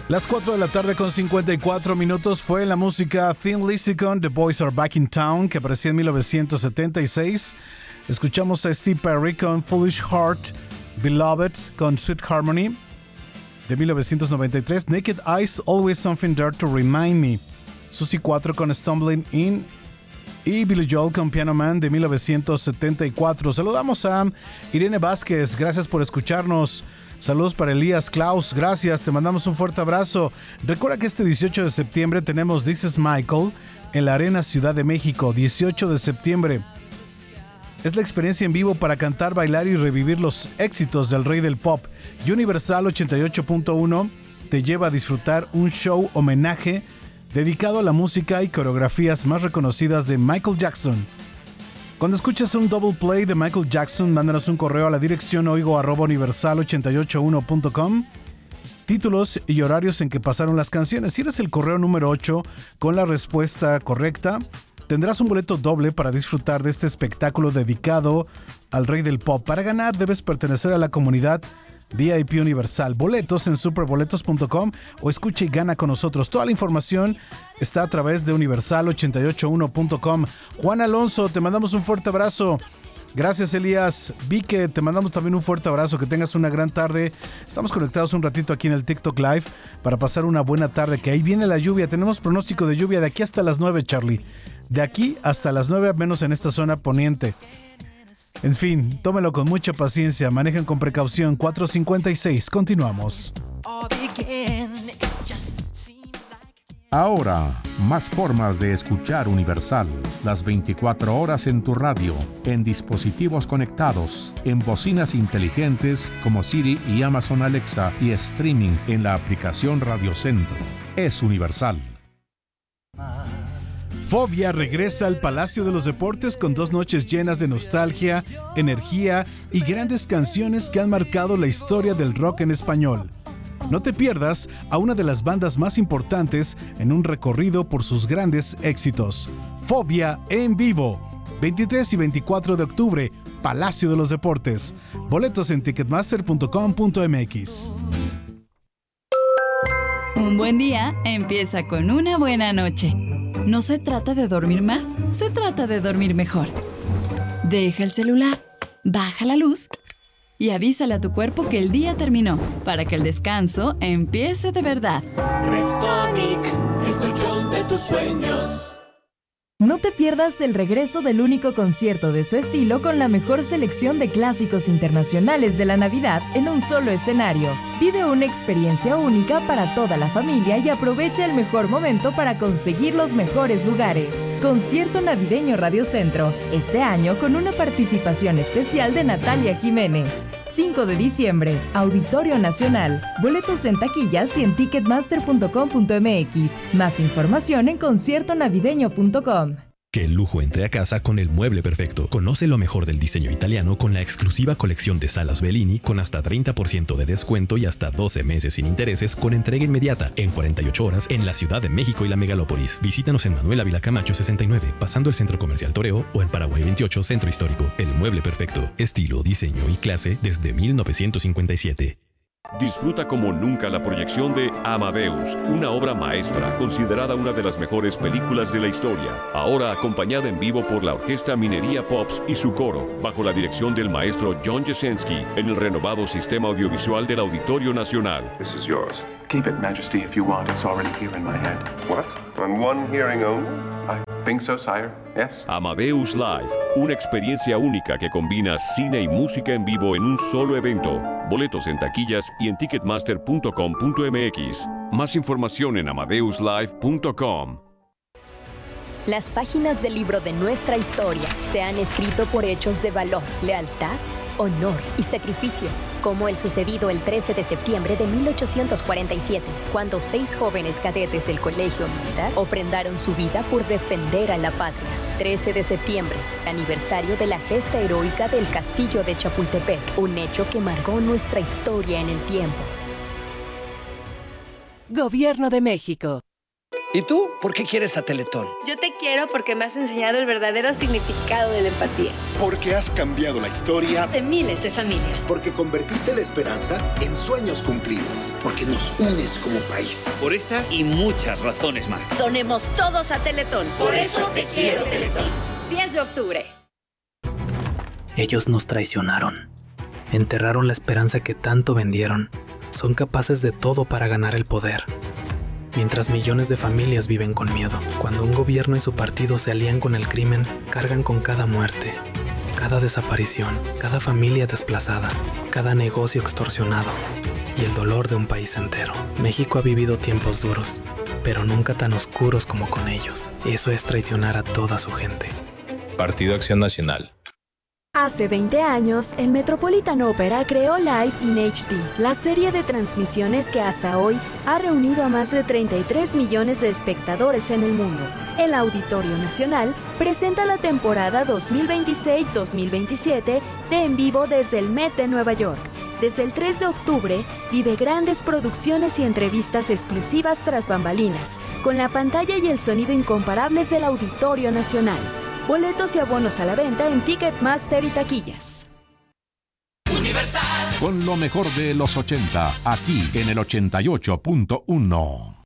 Las 4 de la tarde con 54 minutos fue la música Thin Lizzy con The Boys Are Back in Town, que apareció en 1976. Escuchamos a Steve Perry con Foolish Heart, Beloved con Sweet Harmony de 1993, Naked Eyes, Always Something There to Remind Me, Susie 4 con Stumbling In y Billy Joel con Piano Man de 1974. Saludamos a Irene Vázquez, gracias por escucharnos. Saludos para Elías Klaus, gracias, te mandamos un fuerte abrazo. Recuerda que este 18 de septiembre tenemos This is Michael en la Arena Ciudad de México, 18 de septiembre. Es la experiencia en vivo para cantar, bailar y revivir los éxitos del rey del pop. Universal 88.1 te lleva a disfrutar un show homenaje dedicado a la música y coreografías más reconocidas de Michael Jackson. Cuando escuches un double play de Michael Jackson, mándanos un correo a la dirección oigo@universal881.com, títulos y horarios en que pasaron las canciones. Si eres el correo número 8 con la respuesta correcta, tendrás un boleto doble para disfrutar de este espectáculo dedicado al rey del pop. Para ganar debes pertenecer a la comunidad VIP Universal. Boletos en superboletos.com o escucha y gana con nosotros. Toda la información está a través de universal881.com. Juan Alonso, te mandamos un fuerte abrazo. Gracias, Elías. Vique, te mandamos también un fuerte abrazo. Que tengas una gran tarde. Estamos conectados un ratito aquí en el TikTok Live para pasar una buena tarde, que ahí viene la lluvia. Tenemos pronóstico de lluvia de aquí hasta las 9, Charlie. De aquí hasta las 9, menos en esta zona poniente. En fin, tómelo con mucha paciencia, manejen con precaución. 4:56, continuamos. Ahora, más formas de escuchar Universal. Las 24 horas en tu radio, en dispositivos conectados, en bocinas inteligentes como Siri y Amazon Alexa y streaming en la aplicación Radio Centro. Es Universal. Fobia regresa al Palacio de los Deportes con 2 noches llenas de nostalgia, energía y grandes canciones que han marcado la historia del rock en español. No te pierdas a una de las bandas más importantes en un recorrido por sus grandes éxitos. Fobia en vivo, 23 y 24 de octubre, Palacio de los Deportes. Boletos en ticketmaster.com.mx. Un buen día empieza con una buena noche. No se trata de dormir más, se trata de dormir mejor. Deja el celular, baja la luz y avísale a tu cuerpo que el día terminó, para que el descanso empiece de verdad. Restonic, el colchón de tus sueños. No te pierdas el regreso del único concierto de su estilo con la mejor selección de clásicos internacionales de la Navidad en un solo escenario. Vive una experiencia única para toda la familia y aprovecha el mejor momento para conseguir los mejores lugares. Concierto navideño Radio Centro, este año con una participación especial de Natalia Jiménez. 5 de diciembre, Auditorio Nacional. Boletos en taquillas y en ticketmaster.com.mx. Más información en conciertonavideño.com. Que el lujo entre a casa con el mueble perfecto. Conoce lo mejor del diseño italiano con la exclusiva colección de salas Bellini con hasta 30% de descuento y hasta 12 meses sin intereses con entrega inmediata en 48 horas en la Ciudad de México y la Megalópolis. Visítanos en Manuel Ávila Camacho 69, pasando el Centro Comercial Toreo, o en Paraguay 28, Centro Histórico. El mueble perfecto. Estilo, diseño y clase desde 1957. Disfruta como nunca la proyección de Amadeus, una obra maestra considerada una de las mejores películas de la historia, ahora acompañada en vivo por la Orquesta Minería Pops y su coro, bajo la dirección del maestro John Jasenski, en el renovado sistema audiovisual del Auditorio Nacional. This is yours. Keep it, Majesty, if you want. It's already here in my head. What? On one hearing only? I think so, sire. Yes. Amadeus Live, una experiencia única que combina cine y música en vivo en un solo evento. Boletos en taquillas y en ticketmaster.com.mx. Más información en amadeuslive.com. Las páginas del libro de nuestra historia se han escrito por hechos de valor, lealtad, honor y sacrificio, como el sucedido el 13 de septiembre de 1847, cuando 6 jóvenes cadetes del Colegio Militar ofrendaron su vida por defender a la patria. 13 de septiembre, aniversario de la gesta heroica del Castillo de Chapultepec, un hecho que marcó nuestra historia en el tiempo. Gobierno de México. ¿Y tú? ¿Por qué quieres a Teletón? Yo te quiero porque me has enseñado el verdadero significado de la empatía. Porque has cambiado la historia de miles de familias. Porque convertiste la esperanza en sueños cumplidos. Porque nos unes como país. Por estas y muchas razones más. Donemos todos a Teletón. Por eso te quiero, Teletón. 10 de octubre. Ellos nos traicionaron. Enterraron la esperanza que tanto vendieron. Son capaces de todo para ganar el poder. Mientras millones de familias viven con miedo. Cuando un gobierno y su partido se alían con el crimen, cargan con cada muerte, cada desaparición, cada familia desplazada, cada negocio extorsionado y el dolor de un país entero. México ha vivido tiempos duros, pero nunca tan oscuros como con ellos. Eso es traicionar a toda su gente. Partido Acción Nacional. Hace 20 años, el Metropolitan Opera creó Live in HD, la serie de transmisiones que hasta hoy ha reunido a más de 33 millones de espectadores en el mundo. El Auditorio Nacional presenta la temporada 2026-2027 de En Vivo desde el Met de Nueva York. Desde el 3 de octubre, vive grandes producciones y entrevistas exclusivas tras bambalinas, con la pantalla y el sonido incomparables del Auditorio Nacional. Boletos y abonos a la venta en Ticketmaster y taquillas. Universal. Con lo mejor de los 80, aquí en el 88.1.